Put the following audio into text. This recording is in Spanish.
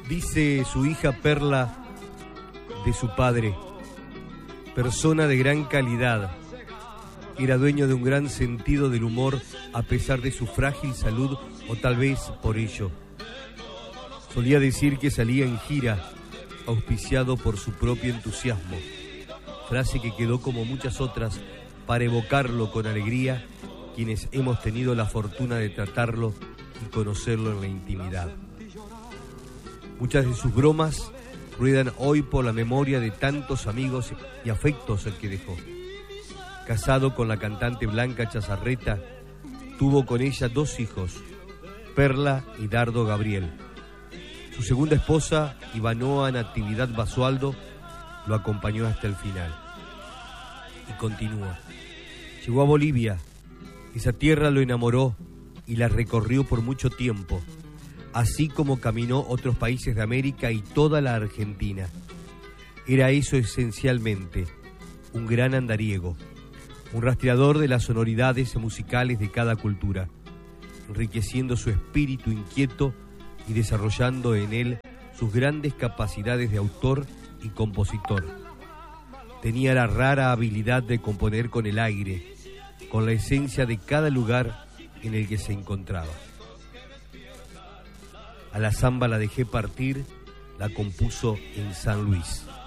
Dice su hija Perla de su padre: persona de gran calidad, era dueño de un gran sentido del humor a pesar de su frágil salud, o tal vez por ello. Solía decir que salía en gira, auspiciado por su propio entusiasmo, frase que quedó como muchas otras para evocarlo con alegría quienes hemos tenido la fortuna de tratarlo y conocerlo en la intimidad. Muchas de sus bromas ruedan hoy por la memoria de tantos amigos y afectos que dejó. Casado con la cantante Blanca Chazarreta, tuvo con ella 2 hijos, Perla y Dardo Gabriel. Su segunda esposa, Ivanoa Natividad Basualdo, lo acompañó hasta el final. Y continúa. Llegó a Bolivia. Esa tierra lo enamoró y la recorrió por mucho tiempo, así como caminó otros países de América y toda la Argentina. Era eso esencialmente, un gran andariego, un rastreador de las sonoridades musicales de cada cultura, enriqueciendo su espíritu inquieto y desarrollando en él sus grandes capacidades de autor y compositor. Tenía la rara habilidad de componer con el aire, con la esencia de cada lugar en el que se encontraba. A la samba la dejé partir, la compuso en San Luis.